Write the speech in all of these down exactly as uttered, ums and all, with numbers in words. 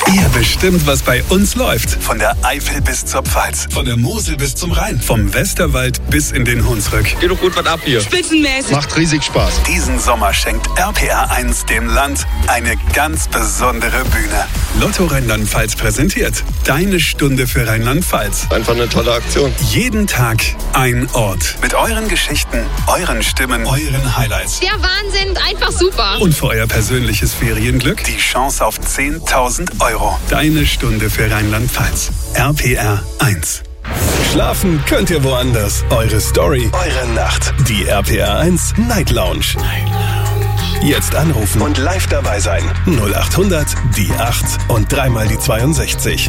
Ihr bestimmt, was bei uns läuft. Von der Eifel bis zur Pfalz. Von der Mosel bis zum Rhein. Vom Westerwald bis in den Hunsrück. Geht doch gut was ab hier. Spitzenmäßig. Macht riesig Spaß. Diesen Sommer schenkt R P R eins dem Land eine ganz besondere Bühne. Lotto Rheinland-Pfalz präsentiert Deine Stunde für Rheinland-Pfalz. Einfach eine tolle Aktion. Jeden Tag ein Ort. Mit euren Geschichten, euren Stimmen, euren Highlights. Der Wahnsinn, einfach super. Und für euer persönliches Ferienglück die Chance auf zehntausend Euro. Deine Stunde für Rheinland-Pfalz. R P R eins. Schlafen könnt ihr woanders. Eure Story, eure Nacht. Die R P R eins Night Lounge. Night Lounge. Jetzt anrufen und live dabei sein. null acht hundert, die acht und dreimal die zweiundsechzig.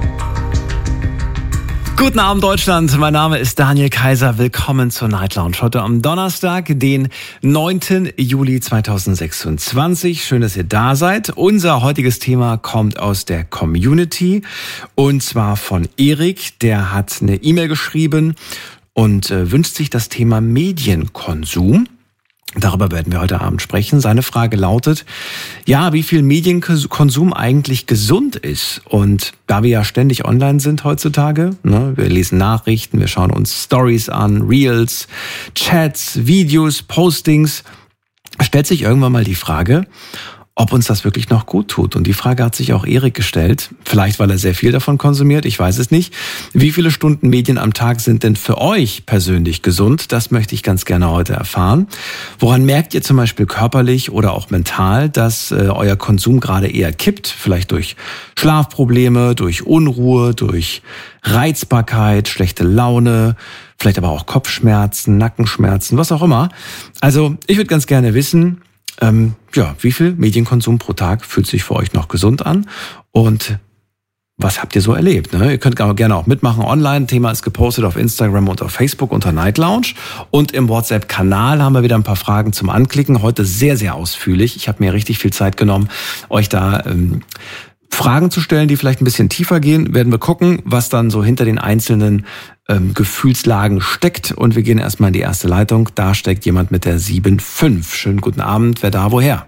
Guten Abend Deutschland, mein Name ist Daniel Kaiser, willkommen zur Night Lounge. Heute am Donnerstag, den neunten Juli zweitausendsechsundzwanzig. Schön, dass ihr da seid. Unser heutiges Thema kommt aus der Community und zwar von Erik. Der hat eine E-Mail geschrieben und äh, wünscht sich das Thema Medienkonsum. Darüber werden wir heute Abend sprechen. Seine Frage lautet, ja, wie viel Medienkonsum eigentlich gesund ist. Und da wir ja ständig online sind heutzutage, ne, wir lesen Nachrichten, wir schauen uns Stories an, Reels, Chats, Videos, Postings, stellt sich irgendwann mal die Frage, ob uns das wirklich noch gut tut. Und die Frage hat sich auch Erik gestellt, vielleicht weil er sehr viel davon konsumiert, ich weiß es nicht. Wie viele Stunden Medien am Tag sind denn für euch persönlich gesund? Das möchte ich ganz gerne heute erfahren. Woran merkt ihr zum Beispiel körperlich oder auch mental, dass äh, euer Konsum gerade eher kippt? Vielleicht durch Schlafprobleme, durch Unruhe, durch Reizbarkeit, schlechte Laune, vielleicht aber auch Kopfschmerzen, Nackenschmerzen, was auch immer. Also ich würde ganz gerne wissen, Ähm, ja, wie viel Medienkonsum pro Tag fühlt sich für euch noch gesund an? Und was habt ihr so erlebt? Ne? Ihr könnt gerne auch mitmachen online. Thema ist gepostet auf Instagram und auf Facebook unter Night Lounge. Und im WhatsApp-Kanal haben wir wieder ein paar Fragen zum Anklicken. Heute sehr, sehr ausführlich. Ich habe mir richtig viel Zeit genommen, euch da ähm, Fragen zu stellen, die vielleicht ein bisschen tiefer gehen. Werden wir gucken, was dann so hinter den einzelnen ähm, Gefühlslagen steckt. Und wir gehen erstmal in die erste Leitung. Da steckt jemand mit der sieben fünf. Schönen guten Abend. Wer da, woher?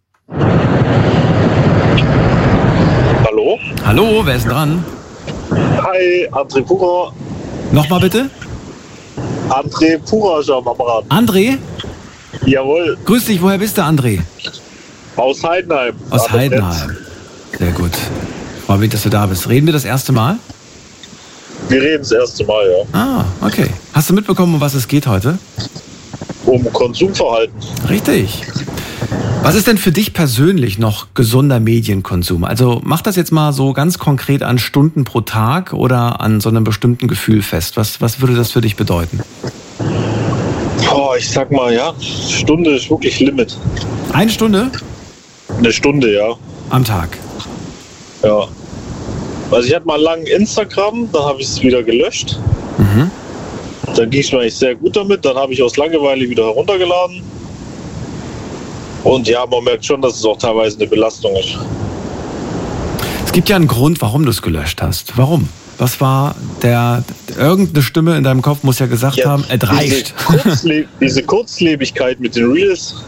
Hallo? Hallo, wer ist dran? Hi, André Pura. Nochmal bitte? André Pura ist am Apparat. André? Jawohl. Grüß dich, woher bist du, André? Aus Heidenheim. Aus Alles Heidenheim. Netz. Sehr gut. Freue mich, dass du da bist. Reden wir das erste Mal? Wir reden das erste Mal, ja. Ah, okay. Hast du mitbekommen, um was es geht heute? Um Konsumverhalten. Richtig. Was ist denn für dich persönlich noch gesunder Medienkonsum? Also mach das jetzt mal so ganz konkret an Stunden pro Tag oder an so einem bestimmten Gefühl fest. Was, was würde das für dich bedeuten? Boah, ich sag mal, ja, Stunde ist wirklich Limit. Eine Stunde? Eine Stunde, ja. Am Tag? Ja. Also ich hatte mal lang Instagram, dann habe ich es wieder gelöscht. Mhm. Dann ging es mir eigentlich sehr gut damit. Dann habe ich aus Langeweile wieder heruntergeladen. Und ja, man merkt schon, dass es auch teilweise eine Belastung ist. Es gibt ja einen Grund, warum du es gelöscht hast. Warum? Was war der, irgendeine Stimme in deinem Kopf muss ja gesagt ja, haben, es reicht. Diese, Kurzle- diese Kurzlebigkeit mit den Reels,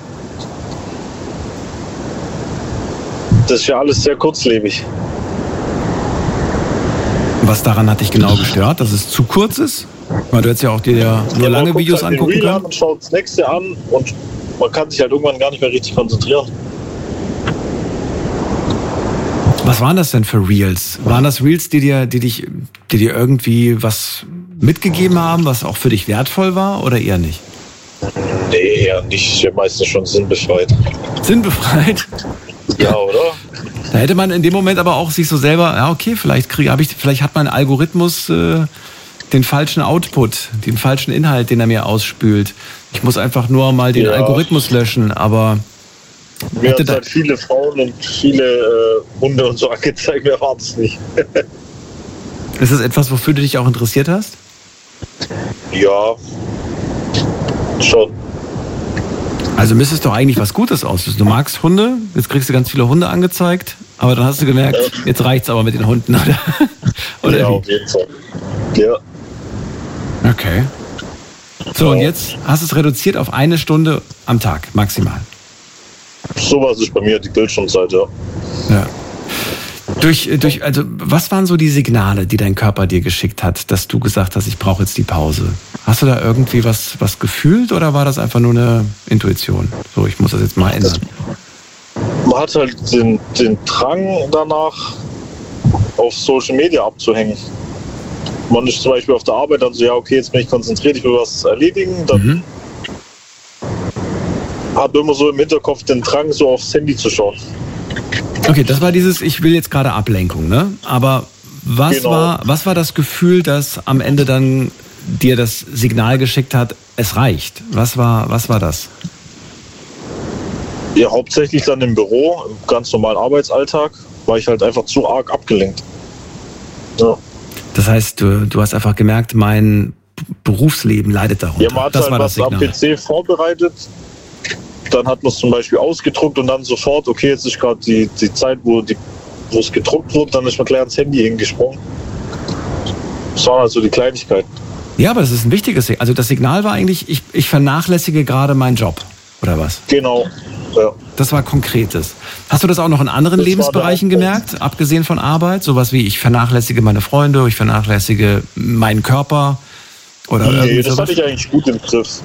das ist ja alles sehr kurzlebig. Was daran hat dich genau gestört, dass es zu kurz ist? Weil du jetzt ja auch dir ja nur ja, lange Videos halt angucken kannst. Man schaut das nächste an und man kann sich halt irgendwann gar nicht mehr richtig konzentrieren. Was waren das denn für Reels? Waren das Reels, die dir, die dich, die dir irgendwie was mitgegeben haben, was auch für dich wertvoll war oder eher nicht? Nee, eher nicht. Ich bin meistens schon sinnbefreit. Sinnbefreit? Ja, oder? Da hätte man in dem Moment aber auch sich so selber, ja okay, vielleicht kriege habe ich, vielleicht hat mein Algorithmus äh, den falschen Output, den falschen Inhalt, den er mir ausspült. Ich muss einfach nur mal den ja. Algorithmus löschen, aber mir hat halt viele Frauen und viele äh, Hunde und so angezeigt, wir erwarten es nicht. Ist das etwas, wofür du dich auch interessiert hast? Ja, schon. Also müsste es doch eigentlich was Gutes aus. Du magst Hunde, jetzt kriegst du ganz viele Hunde angezeigt, aber dann hast du gemerkt, ja. jetzt reicht's aber mit den Hunden, oder? oder ja, wie? auf jeden Fall. Ja. Okay. So, und jetzt hast du es reduziert auf eine Stunde am Tag, maximal. Sowas ist bei mir die Bildschirmzeit, ja. Ja. Durch, durch, also was waren so die Signale, die dein Körper dir geschickt hat, dass du gesagt hast, ich brauche jetzt die Pause? Hast du da irgendwie was, was gefühlt oder war das einfach nur eine Intuition? So, ich muss das jetzt mal ändern. Man hat halt den, den Drang danach, auf Social Media abzuhängen. Man ist zum Beispiel auf der Arbeit dann so, ja okay, jetzt bin ich konzentriert, ich will was erledigen, dann mhm. habe immer so im Hinterkopf den Drang, so aufs Handy zu schauen. Okay, das war dieses, ich will jetzt gerade Ablenkung, ne? Aber was genau. war, was war das Gefühl, das am Ende dann dir das Signal geschickt hat, es reicht? Was war, was war das? Ja, hauptsächlich dann im Büro, im ganz normalen Arbeitsalltag, war ich halt einfach zu arg abgelenkt. Ja. Das heißt, du, du hast einfach gemerkt, mein Berufsleben leidet darunter. Ja, man hat das halt war was das am P C vorbereitet, dann hat man es zum Beispiel ausgedruckt und dann sofort, okay, jetzt ist gerade die, die Zeit, wo, die, wo es gedruckt wird, dann ist man gleich ans Handy hingesprungen. Das waren also die Kleinigkeiten. Ja, aber das ist ein wichtiges Signal. Also das Signal war eigentlich, ich, ich vernachlässige gerade meinen Job, oder was? Genau, ja. Das war Konkretes. Hast du das auch noch in anderen das Lebensbereichen gemerkt, abgesehen von Arbeit? Sowas wie, ich vernachlässige meine Freunde, ich vernachlässige meinen Körper? Oder nee, das sowas? Hatte ich eigentlich gut im Griff.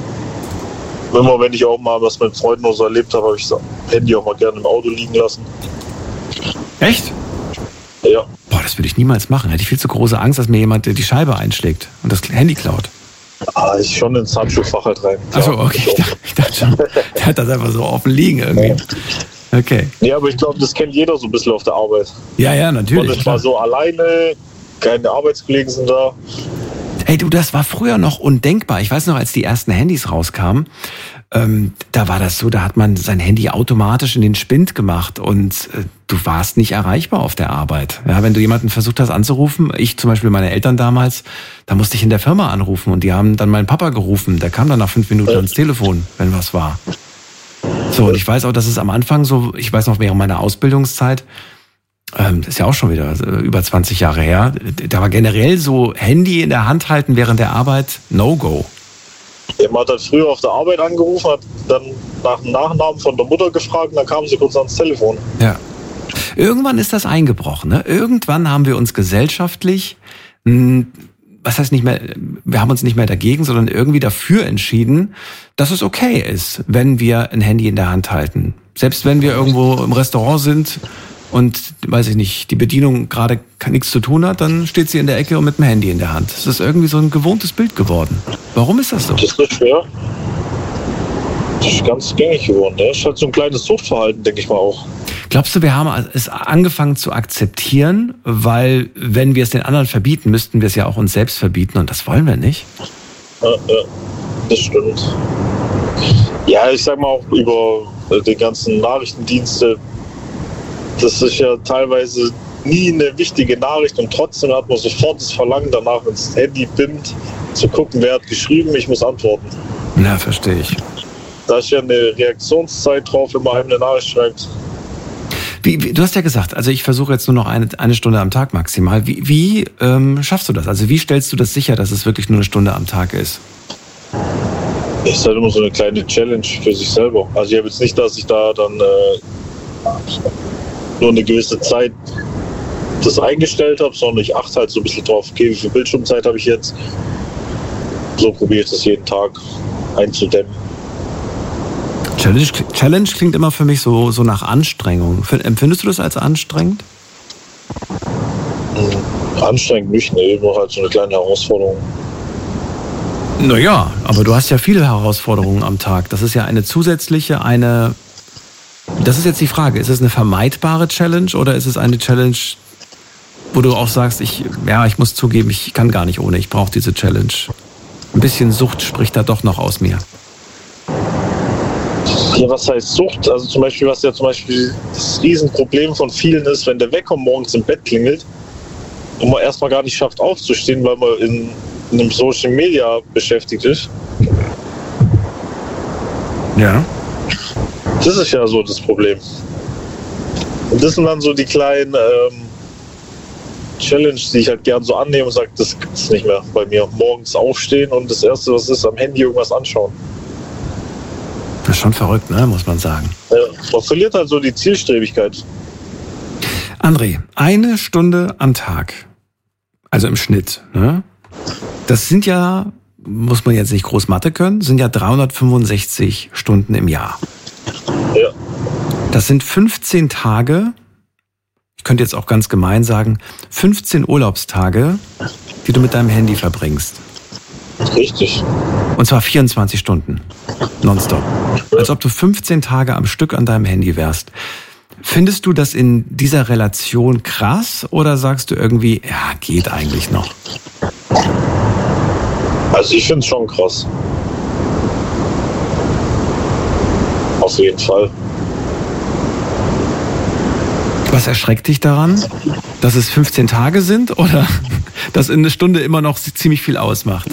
Immer wenn ich auch mal was mit Freunden oder so erlebt habe, habe ich das Handy auch mal gerne im Auto liegen lassen. Echt? Ja. Boah, das würde ich niemals machen. Hätte ich viel zu große Angst, dass mir jemand die Scheibe einschlägt und das Handy klaut. Ah, ich schon ins Handschuhfach halt rein. Achso, okay. Ich dachte, ich dachte schon, der hat das einfach so offen liegen irgendwie. Okay. Ja, aber ich glaube, das kennt jeder so ein bisschen auf der Arbeit. Ja, ja, natürlich. Und ich war so alleine, keine Arbeitskollegen sind da. Hey du, das war früher noch undenkbar. Ich weiß noch, als die ersten Handys rauskamen, ähm, da war das so, da hat man sein Handy automatisch in den Spind gemacht und äh, du warst nicht erreichbar auf der Arbeit. Ja, wenn du jemanden versucht hast anzurufen, ich zum Beispiel meine Eltern damals, da musste ich in der Firma anrufen und die haben dann meinen Papa gerufen. Der kam dann nach fünf Minuten ans Telefon, wenn was war. So, und ich weiß auch, dass es am Anfang so, ich weiß noch während meiner Ausbildungszeit, ähm, das ist ja auch schon wieder äh, über zwanzig Jahre her, da war generell so Handy in der Hand halten während der Arbeit No-Go. Ja, man hat halt früher auf der Arbeit angerufen, hat dann nach dem Nachnamen von der Mutter gefragt und dann kamen sie kurz ans Telefon. Ja. Irgendwann ist das eingebrochen, ne? Irgendwann haben wir uns gesellschaftlich, mh, was heißt nicht mehr, wir haben uns nicht mehr dagegen, sondern irgendwie dafür entschieden, dass es okay ist, wenn wir ein Handy in der Hand halten. Selbst wenn wir irgendwo im Restaurant sind und, weiß ich nicht, die Bedienung gerade nichts zu tun hat, dann steht sie in der Ecke und mit dem Handy in der Hand. Das ist irgendwie so ein gewohntes Bild geworden. Warum ist das so? Das ist schwer. Das ist ganz gängig geworden. Das ist halt so ein kleines Suchtverhalten, denke ich mal auch. Glaubst du, wir haben es angefangen zu akzeptieren, weil wenn wir es den anderen verbieten, müssten wir es ja auch uns selbst verbieten und das wollen wir nicht? Ja, ja, das stimmt. Ja, ich sag mal auch über die ganzen Nachrichtendienste, das ist ja teilweise nie eine wichtige Nachricht und trotzdem hat man sofort das Verlangen danach, wenn das Handy bimmt, zu gucken, wer hat geschrieben, ich muss antworten. Na, verstehe ich. Da ist ja eine Reaktionszeit drauf, wenn man einem eine Nachricht schreibt. Wie, wie, du hast ja gesagt, also ich versuche jetzt nur noch eine, eine Stunde am Tag maximal. Wie, wie ähm, schaffst du das? Also wie stellst du das sicher, dass es wirklich nur eine Stunde am Tag ist? Es ist halt immer so eine kleine Challenge für sich selber. Also ich habe jetzt nicht, dass ich da dann äh, nur eine gewisse Zeit das eingestellt habe, sondern ich achte halt so ein bisschen drauf, okay, wie viel Bildschirmzeit habe ich jetzt? So probiere ich das jeden Tag einzudämmen. Challenge, Challenge klingt immer für mich so, so nach Anstrengung. Empfindest du das als anstrengend? Anstrengend nicht, ne, nur halt so eine kleine Herausforderung. Naja, aber du hast ja viele Herausforderungen am Tag. Das ist ja eine zusätzliche, eine... Das ist jetzt die Frage, ist es eine vermeidbare Challenge oder ist es eine Challenge, wo du auch sagst, ich, ja, ich muss zugeben, ich kann gar nicht ohne, ich brauche diese Challenge. Ein bisschen Sucht spricht da doch noch aus mir. Ja, was heißt Sucht? Also zum Beispiel, was ja zum Beispiel das Riesenproblem von vielen ist, wenn der Wecker morgens im Bett klingelt und man erstmal gar nicht schafft aufzustehen, weil man in, in einem Social Media beschäftigt ist. Ja. Das ist ja so das Problem. Und das sind dann so die kleinen ähm, Challenges, die ich halt gern so annehme und sage, das gibt es nicht mehr bei mir. Morgens aufstehen und das Erste, was ist, am Handy irgendwas anschauen. Das ist schon verrückt, ne, muss man sagen. Ja, man verliert halt so die Zielstrebigkeit. André, eine Stunde am Tag, also im Schnitt, ne? Das sind ja, muss man jetzt nicht groß Mathe können, sind ja dreihundertfünfundsechzig Stunden im Jahr. Ja. Das sind fünfzehn Tage, ich könnte jetzt auch ganz gemein sagen, fünfzehn Urlaubstage, die du mit deinem Handy verbringst. Richtig. Und zwar vierundzwanzig Stunden, nonstop. Als ob du fünfzehn Tage am Stück an deinem Handy wärst. Findest du das in dieser Relation krass oder sagst du irgendwie, ja, geht eigentlich noch? Also ich finde es schon krass. Auf jeden Fall. Was erschreckt dich daran? Dass es fünfzehn Tage sind oder dass in einer Stunde immer noch ziemlich viel ausmacht?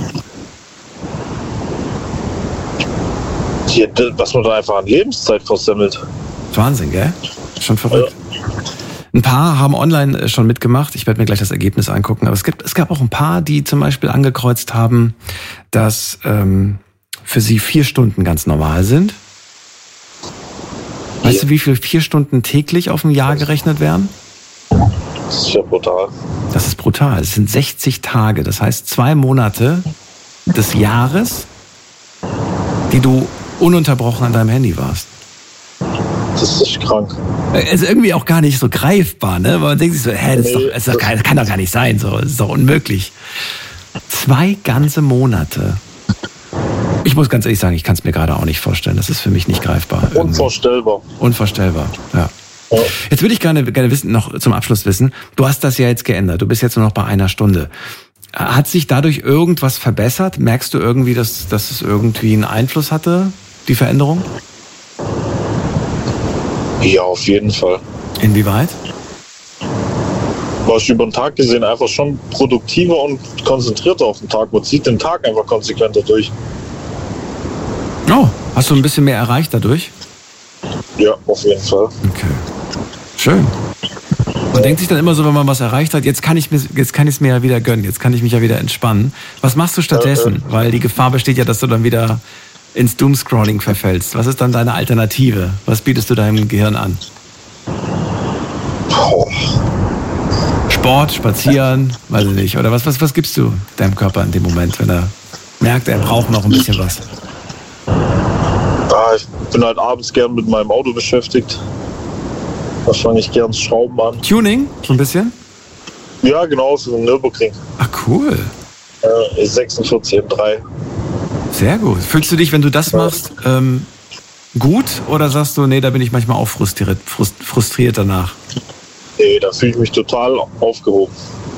Hier, was man da einfach an Lebenszeit versammelt. Wahnsinn, gell? Schon verrückt. Ja. Ein paar haben online schon mitgemacht. Ich werde mir gleich das Ergebnis angucken. Aber es gibt, es gab auch ein paar, die zum Beispiel angekreuzt haben, dass ähm, für sie vier Stunden ganz normal sind. Weißt ja. du, wie viel vier Stunden täglich auf ein Jahr gerechnet werden? Das ist ja brutal. Das ist brutal. Es sind sechzig Tage. Das heißt zwei Monate des Jahres, die du ununterbrochen an deinem Handy warst. Das ist krank. Ist irgendwie auch gar nicht so greifbar, ne? Weil man denkt sich so, hä, das, ist doch, das, ist doch, das kann doch gar nicht sein, so, das ist doch unmöglich. Zwei ganze Monate. Ich muss ganz ehrlich sagen, ich kann es mir gerade auch nicht vorstellen. Das ist für mich nicht greifbar. Irgendwie. Unvorstellbar. Unvorstellbar, ja. ja. Jetzt würde ich gerne, gerne wissen, noch zum Abschluss wissen, du hast das ja jetzt geändert. Du bist jetzt nur noch bei einer Stunde. Hat sich dadurch irgendwas verbessert? Merkst du irgendwie, dass, dass es irgendwie einen Einfluss hatte, die Veränderung? Ja, auf jeden Fall. Inwieweit? War ich über den Tag gesehen einfach schon produktiver und konzentrierter auf den Tag. Man zieht den Tag einfach konsequenter durch. Oh, hast du ein bisschen mehr erreicht dadurch? Ja, auf jeden Fall. Okay, schön. Man denkt sich dann immer so, wenn man was erreicht hat, jetzt kann ich mir, jetzt kann ich es mir ja wieder gönnen, jetzt kann ich mich ja wieder entspannen. Was machst du stattdessen? Äh, äh. Weil die Gefahr besteht ja, dass du dann wieder ins Doomscrolling verfällst. Was ist dann deine Alternative? Was bietest du deinem Gehirn an? Oh. Sport, spazieren, weiß ich nicht. Oder was, was, was gibst du deinem Körper in dem Moment, wenn er merkt, er braucht noch ein bisschen was? Ah, ich bin halt abends gern mit meinem Auto beschäftigt. Da fange ich gern Schrauben an. Tuning, so ein bisschen? Ja, genau, so ein Nürburgring. Ach, cool. Äh, sechsundvierzig M drei. Sehr gut. Fühlst du dich, wenn du das machst, ähm, gut oder sagst du, nee, da bin ich manchmal auch frustriert, frustriert danach? Nee, da fühle ich mich total aufgehoben.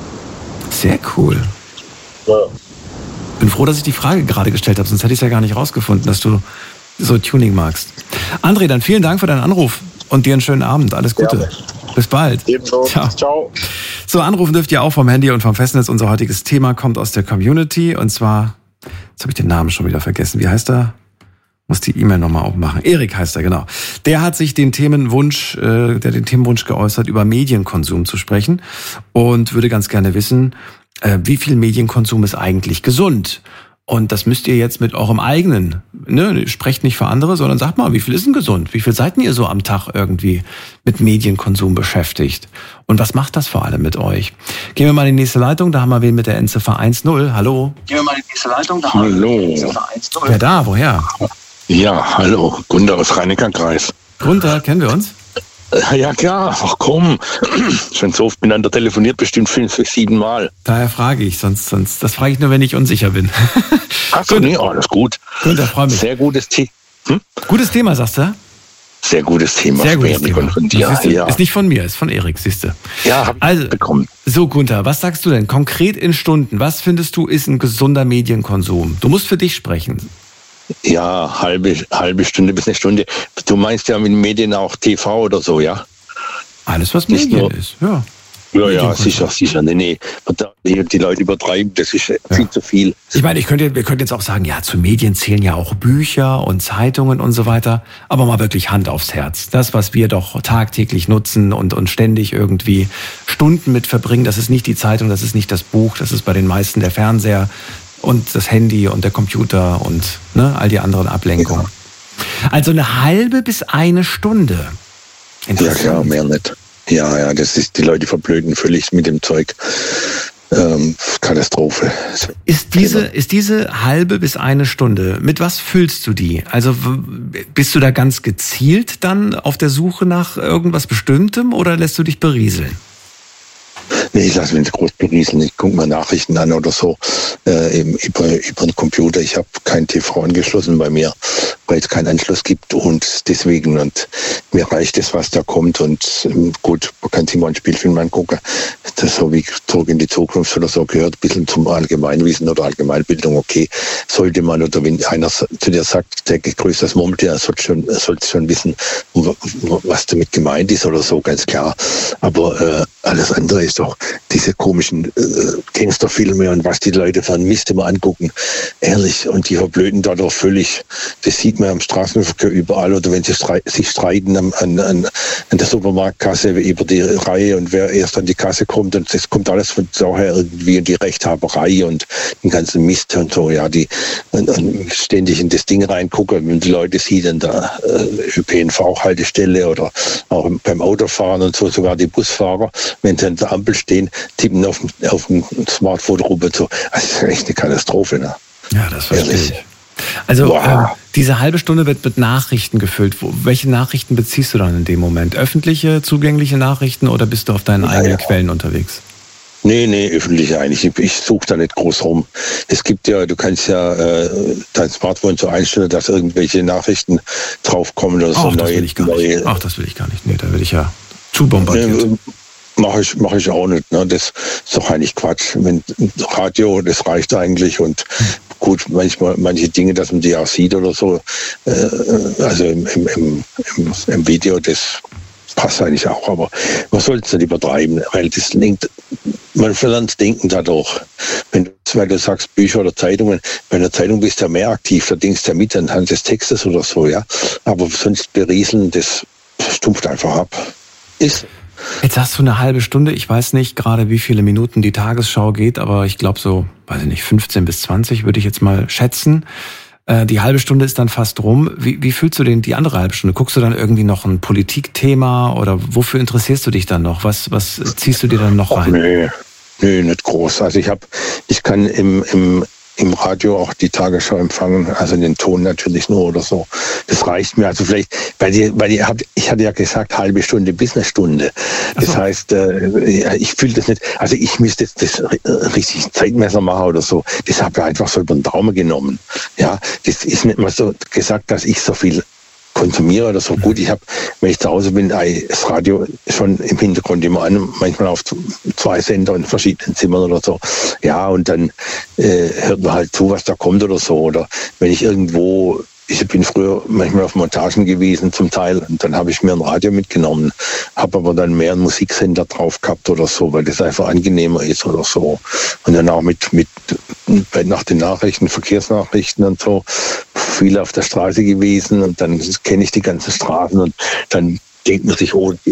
Sehr cool. Ja. Bin froh, dass ich die Frage gerade gestellt habe, sonst hätte ich es ja gar nicht rausgefunden, dass du so Tuning magst. André, dann vielen Dank für deinen Anruf und dir einen schönen Abend. Alles Gute. Gerne. Bis bald. Ebenso. Ciao. Ciao. So, anrufen dürft ihr auch vom Handy und vom Festnetz. Unser heutiges Thema kommt aus der Community und zwar, jetzt habe ich den Namen schon wieder vergessen. Wie heißt er? Muss die E-Mail nochmal aufmachen. Erik heißt er, genau. Der hat sich den Themenwunsch, äh, der den Themenwunsch geäußert, über Medienkonsum zu sprechen und würde ganz gerne wissen, äh, wie viel Medienkonsum ist eigentlich gesund? Und das müsst ihr jetzt mit eurem eigenen, ne, sprecht nicht für andere, sondern sagt mal, wie viel ist denn gesund? Wie viel seid ihr so am Tag irgendwie mit Medienkonsum beschäftigt? Und was macht das vor allem mit euch? Gehen wir mal in die nächste Leitung, da haben wir wen mit der Endziffer eins null. Hallo. Gehen wir mal in die nächste Leitung, da haben wir wen mit der Endziffer eins null. Wer da, woher? Ja, hallo, Gunther aus Rhein-Neckar-Kreis. Gunther, kennen wir uns? Ja klar, ach komm, schon so oft miteinander telefoniert, bestimmt fünf, sieben Mal. Daher frage ich, sonst, sonst, das frage ich nur, wenn ich unsicher bin. Ach so, nee, alles gut. Gunther, freue mich. Sehr gutes Thema. Hm? Gutes Thema, sagst du? Sehr gutes Thema. Sehr gutes Thema. Von dir. Siehste, ja. Ist nicht von mir, ist von Erik, siehst du. Ja, hab ich also, bekommen. So, Gunther, was sagst du denn konkret in Stunden? Was findest du ist ein gesunder Medienkonsum? Du musst für dich sprechen. Ja, halbe, halbe Stunde bis eine Stunde. Du meinst ja mit Medien auch T V oder so, ja? Alles, was Medien nur, ist, ja. Ja, ja, sicher, sicher. Nee, nee. Die Leute übertreiben, das ist ja. viel zu viel. Ich meine, ich könnte, wir könnten jetzt auch sagen, ja, zu Medien zählen ja auch Bücher und Zeitungen und so weiter. Aber mal wirklich Hand aufs Herz. Das, was wir doch tagtäglich nutzen und, und ständig irgendwie Stunden mit verbringen, das ist nicht die Zeitung, das ist nicht das Buch, das ist bei den meisten der Fernseher und das Handy und der Computer und ne, all die anderen Ablenkungen. Ja. Also eine halbe bis eine Stunde. Ja, klar, mehr nicht. Ja, ja, das ist, die Leute verblöden völlig mit dem Zeug. Ähm, Katastrophe. Ist diese, ist diese halbe bis eine Stunde, mit was füllst du die? Also bist du da ganz gezielt dann auf der Suche nach irgendwas Bestimmtem oder lässt du dich berieseln? Nee, ich lasse mich nicht groß berieseln. Ich gucke mir Nachrichten an oder so äh, eben über, über den Computer. Ich habe kein T V angeschlossen bei mir, weil es keinen Anschluss gibt und deswegen. Und mir reicht es, was da kommt. Und ähm, gut, man kann sich mal einen Spielfilm angucken. Das so wie Zurück in die Zukunft oder so gehört, ein bisschen zum Allgemeinwissen oder Allgemeinbildung. Okay, sollte man, oder wenn einer zu dir sagt, der grüßt das Murmeltier, er sollte schon, er sollte schon wissen, was damit gemeint ist oder so, ganz klar. Aber äh, alles andere ist doch diese komischen äh, Gangsterfilme und was die Leute für einen Mist immer angucken. Ehrlich, und die verblöden da doch völlig. Das sieht man am Straßenverkehr überall oder wenn sie streit, sich streiten an, an, an der Supermarktkasse über die Reihe und wer erst an die Kasse kommt und das kommt alles von daher irgendwie in die Rechthaberei und den ganzen Mist und so, ja, die und, und ständig in das Ding reingucken, wenn die Leute sieht an der äh, Ö P N V-Haltestelle oder auch beim Autofahren und so, sogar die Busfahrer, wenn sie an der Ampel stehen, tippen auf, auf dem Smartphone rum und so. Das ist echt eine Katastrophe. Ne? Ja, das verstehe ich. Also ähm, diese halbe Stunde wird mit Nachrichten gefüllt. Wo, welche Nachrichten beziehst du dann in dem Moment? Öffentliche, zugängliche Nachrichten oder bist du auf deinen eigenen ja, ja. Quellen unterwegs? Nee, nee, öffentlich eigentlich. Ich, ich suche da nicht groß rum. Es gibt ja, du kannst ja äh, dein Smartphone so einstellen, dass irgendwelche Nachrichten draufkommen oder so. Ach, das will ich gar nicht. Ach, das will ich gar nicht. Nee, da will ich ja zu bombardiert. Äh, Mache ich, mach ich auch nicht. Ne? Das ist doch eigentlich Quatsch. Wenn Radio, das reicht eigentlich. Und gut, manchmal manche Dinge, dass man die auch sieht oder so, äh, also im, im, im, im Video, das passt eigentlich auch. Aber man sollte es nicht übertreiben, weil das lenkt, man verlernt Denken dadurch. Wenn du, weil du sagst Bücher oder Zeitungen, bei einer Zeitung bist du ja mehr aktiv, da denkst du ja mit anhand des Textes oder so, ja. Aber sonst berieseln, das stumpft einfach ab. Ist Jetzt hast du eine halbe Stunde, ich weiß nicht gerade, wie viele Minuten die Tagesschau geht, aber ich glaube so, weiß ich nicht, fünfzehn bis zwanzig würde ich jetzt mal schätzen. Äh, die halbe Stunde ist dann fast rum. Wie, wie fühlst du denn die andere halbe Stunde? Guckst du dann irgendwie noch ein Politikthema oder wofür interessierst du dich dann noch? Was, was ziehst du dir dann noch rein? Ach, nee, nee, nicht groß. Also ich habe, ich kann im, im im Radio auch die Tagesschau empfangen, also den Ton natürlich nur oder so. Das reicht mir. Also vielleicht, weil ihr, weil ihr habt, ich hatte ja gesagt, halbe Stunde bis eine Stunde. Das so. heißt, äh, ich fühle das nicht, also ich müsste jetzt das richtig Zeitmesser machen oder so. Das habe ich einfach so über den Daumen genommen. Ja, das ist nicht mal so gesagt, dass ich so viel konsumiere oder so. Gut, ich habe, wenn ich zu Hause bin, das Radio schon im Hintergrund immer an, manchmal auf zwei Sender in verschiedenen Zimmern oder so. Ja, und dann äh, hört man halt zu, was da kommt oder so. Oder wenn ich irgendwo, ich bin früher manchmal auf Montagen gewesen zum Teil und dann habe ich mir ein Radio mitgenommen, habe aber dann mehr einen Musiksender drauf gehabt oder so, weil das einfach angenehmer ist oder so. Und dann auch mit, mit nach den Nachrichten, Verkehrsnachrichten und so, viel auf der Straße gewesen und dann kenne ich die ganzen Straßen und dann denkt man sich, oh,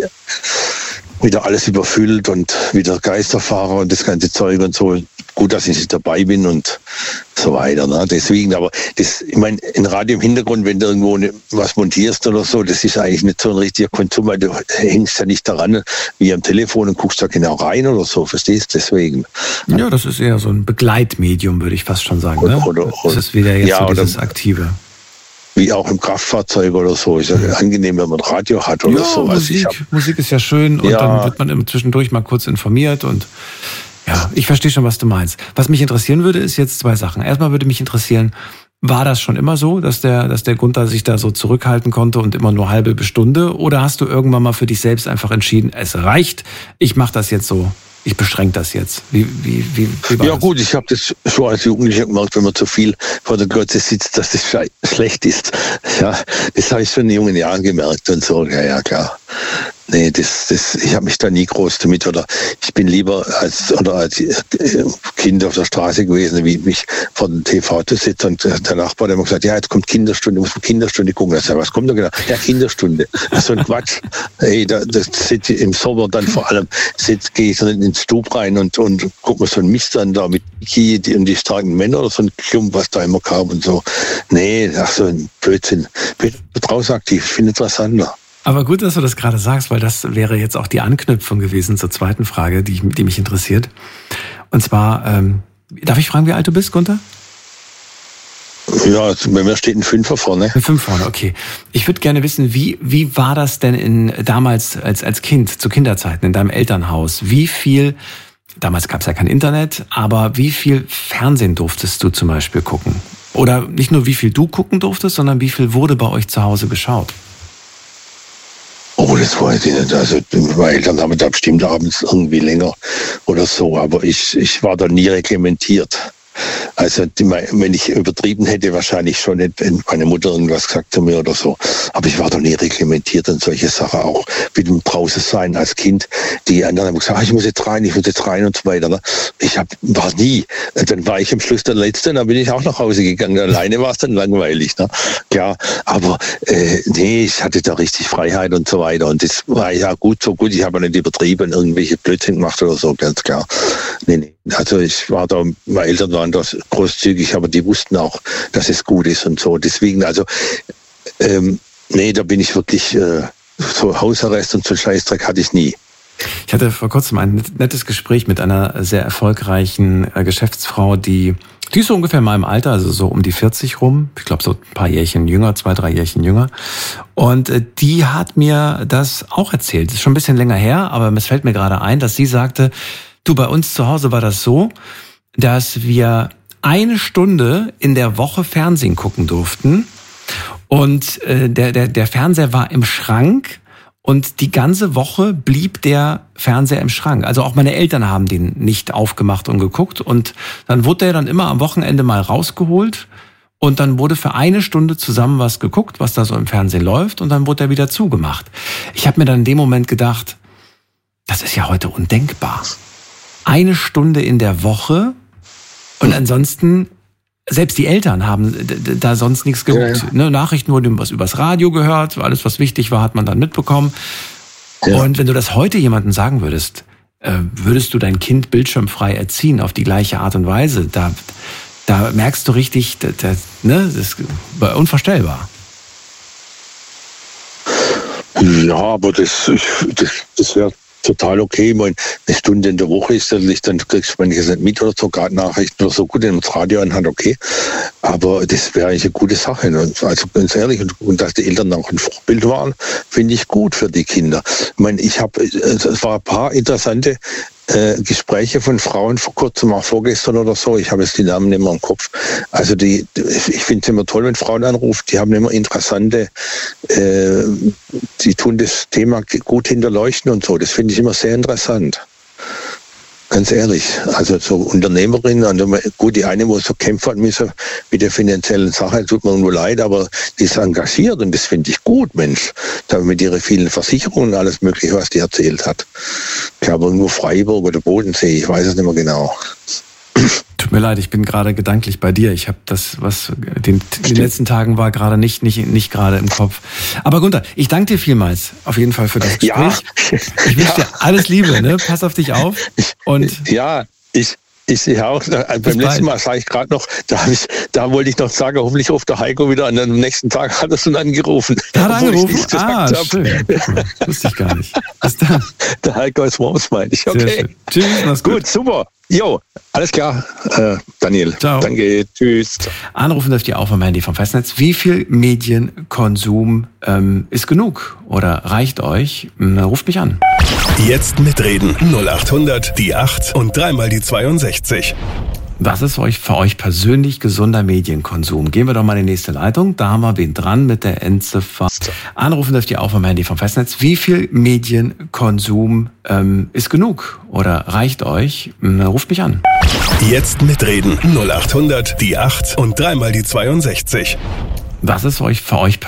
wieder alles überfüllt und wieder Geisterfahrer und das ganze Zeug und so. Gut, dass ich nicht dabei bin und so weiter. Ne? Deswegen, aber das, ich meine, ein Radio im Hintergrund, wenn du irgendwo was montierst oder so, das ist eigentlich nicht so ein richtiger Konsum, weil du hängst ja nicht daran wie am Telefon und guckst da genau rein oder so, verstehst du? Deswegen. Ja, das ist eher so ein Begleitmedium, würde ich fast schon sagen. Ne? Oder, oder, das ist wieder jetzt ja, so dieses oder, Aktive. Wie auch im Kraftfahrzeug oder so. Ist ja angenehm, wenn man ein Radio hat oder ja, so. Musik, Musik ist ja schön und ja. dann wird man immer zwischendurch mal kurz informiert und ja, ich verstehe schon, was du meinst. Was mich interessieren würde, ist jetzt zwei Sachen. Erstmal würde mich interessieren, war das schon immer so, dass der, dass der Gunther sich da so zurückhalten konnte und immer nur halbe bis Stunde? Oder hast du irgendwann mal für dich selbst einfach entschieden, es reicht, ich mache das jetzt so, ich beschränke das jetzt? Wie, wie, wie, wie war ja das? Gut, ich habe das schon als Jugendlicher gemerkt, wenn man zu viel vor der Glotze sitzt, dass das schlecht ist. Ja, das habe ich schon in jungen Jahren gemerkt und so. Ja, ja, klar. Nee, das, das, ich habe mich da nie groß damit, oder ich bin lieber als, oder als Kind auf der Straße gewesen, wie mich vor dem T V zu sitzen und der Nachbar hat immer gesagt, ja, jetzt kommt Kinderstunde, muss man Kinderstunde gucken. Ich sage, was kommt da genau? Ja, Kinderstunde. Das ist so ein Quatsch. Hey, da, das sitze ich im Sommer dann vor allem, sitze, gehe ich so ins Stub rein und, und guck mir so einen Mist an, da mit Kiki die, und die starken Männer oder so ein Klump, was da immer kam und so. Nee, ach so ein Blödsinn. Ich bin draußen aktiv, ich finde etwas anderes. Aber gut, dass du das gerade sagst, weil das wäre jetzt auch die Anknüpfung gewesen zur zweiten Frage, die, die mich interessiert. Und zwar, ähm, darf ich fragen, wie alt du bist, Gunther? Ja, bei mir steht ein Fünfer vorne. Ein Fünf vorne, okay. Ich würde gerne wissen, wie, wie war das denn in, damals als, als Kind, zu Kinderzeiten, in deinem Elternhaus? Wie viel, damals gab es ja kein Internet, aber wie viel Fernsehen durftest du zum Beispiel gucken? Oder nicht nur wie viel du gucken durftest, sondern wie viel wurde bei euch zu Hause geschaut? Oh, das weiß ich nicht. Also meine Eltern haben da bestimmt abends irgendwie länger oder so, aber ich, ich war da nie reglementiert. Also wenn ich übertrieben hätte, wahrscheinlich schon nicht, wenn meine Mutter irgendwas gesagt zu mir oder so. Aber ich war da nie reglementiert und solche Sachen auch. Wie dem draußen sein als Kind. Die anderen haben gesagt, ah, ich muss jetzt rein, ich muss jetzt rein und so weiter. Ne? Ich hab, war nie. Dann war ich am Schluss der Letzte, dann bin ich auch nach Hause gegangen. Alleine war es dann langweilig. Ne? Ja, aber äh, nee, ich hatte da richtig Freiheit und so weiter. Und das war ja gut, so gut. Ich habe nicht übertrieben, irgendwelche Blödsinn gemacht oder so, ganz klar. Nee, nee. Also ich war da, meine Eltern waren da großzügig, aber die wussten auch, dass es gut ist und so. Deswegen, also, ähm, nee, da bin ich wirklich, äh, so Hausarrest und so Scheißdreck hatte ich nie. Ich hatte vor kurzem ein nettes Gespräch mit einer sehr erfolgreichen äh, Geschäftsfrau, die, die ist so ungefähr in meinem Alter, also so um die vierzig rum. Ich glaube so ein paar Jährchen jünger, zwei, drei Jährchen jünger. Und äh, die hat mir das auch erzählt. Das ist schon ein bisschen länger her, aber es fällt mir gerade ein, dass sie sagte, du, bei uns zu Hause war das so, dass wir eine Stunde in der Woche Fernsehen gucken durften und äh, der, der, der Fernseher war im Schrank und die ganze Woche blieb der Fernseher im Schrank. Also auch meine Eltern haben den nicht aufgemacht und geguckt und dann wurde der dann immer am Wochenende mal rausgeholt und dann wurde für eine Stunde zusammen was geguckt, was da so im Fernsehen läuft und dann wurde er wieder zugemacht. Ich habe mir dann in dem Moment gedacht, das ist ja heute undenkbar. Eine Stunde in der Woche und ansonsten, selbst die Eltern haben da sonst nichts geguckt. Ja, ja. Ne, Nachrichten wurden was übers Radio gehört, alles was wichtig war, hat man dann mitbekommen. Ja. Und wenn du das heute jemandem sagen würdest, äh, würdest du dein Kind bildschirmfrei erziehen auf die gleiche Art und Weise, da, da merkst du richtig, da, da, ne, das ist unvorstellbar. Ja, aber das, das, das wäre total okay. Ich meine, eine Stunde in der Woche ist natürlich, dann kriegst du, wenn ich es nicht mit oder so, gerade Nachrichten oder so, gut, in das Radio anhand, okay. Aber das wäre eigentlich eine gute Sache. Also ganz ehrlich, und, und dass die Eltern auch ein Vorbild waren, finde ich gut für die Kinder. Ich meine, ich habe, es war ein paar interessante äh, Gespräche von Frauen vor kurzem, auch vorgestern oder so. Ich habe jetzt die Namen nicht mehr im Kopf. Also die, ich finde es immer toll, wenn Frauen anrufen. Die haben immer interessante, äh, die tun das Thema gut hinterleuchten und so. Das finde ich immer sehr interessant. Ganz ehrlich, also so Unternehmerinnen, also gut, die eine muss so kämpfen müssen mit der finanziellen Sache, tut mir nur leid, aber die ist engagiert und das finde ich gut, Mensch. Da mit ihren vielen Versicherungen und alles Mögliche, was die erzählt hat. Ich glaube irgendwo Freiburg oder Bodensee, ich weiß es nicht mehr genau. Tut mir leid, ich bin gerade gedanklich bei dir. Ich habe das, was den, den letzten Tagen war, gerade nicht, nicht, nicht gerade im Kopf. Aber Gunther, ich danke dir vielmals auf jeden Fall für das Gespräch. Ja. Ich wünsche dir alles Liebe, ne? Pass auf dich auf. Und ja, ich, ich sehe auch, beim letzten Mal sage ich gerade noch, da, ich, da wollte ich noch sagen, hoffentlich ruft der Heiko wieder an. Am nächsten Tag hat er schon angerufen. Der hat angerufen? Ah, schön. Wusste ich gar nicht. Bis dann. Der Heiko ist Maus, meine ich. Okay. Tschüss, mach's gut. Gut, super. Jo, alles klar, äh, Daniel. Ciao. Danke, tschüss. Anrufen dürft ihr auch vom Handy vom Festnetz. Wie viel Medienkonsum ähm, ist genug oder reicht euch? Ruft mich an. Jetzt mitreden. null acht hundert, die acht und dreimal die zweiundsechzig. Was ist euch für euch persönlich gesunder Medienkonsum? Gehen wir doch mal in die nächste Leitung. Da haben wir wen dran mit der Endziffer. Anrufen dürft ihr auch vom Handy vom Festnetz. Wie viel Medienkonsum ähm, ist genug oder reicht euch? Ruft mich an. Jetzt mitreden. null acht hundert, die acht und dreimal die zweiundsechzig. Was ist euch für euch persönlich